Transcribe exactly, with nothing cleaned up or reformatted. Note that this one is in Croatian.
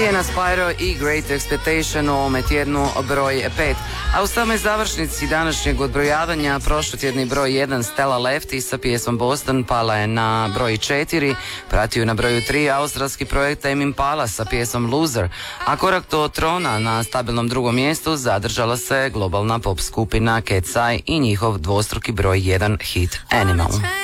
Sienna Spyro i Great Expectation u ovome tjednu broj pet. A u samoj završnici današnjeg odbrojavanja prošlotjedni broj jedan Stella Lefty sa pjesmom Boston pala je na broj četiri, pratio na broju tri australski projekt Tame Impala sa pjesmom Loser, a korak do trona na stabilnom drugom mjestu zadržala se globalna pop skupina Cat's Eye i njihov dvostruki broj jedan hit Animal.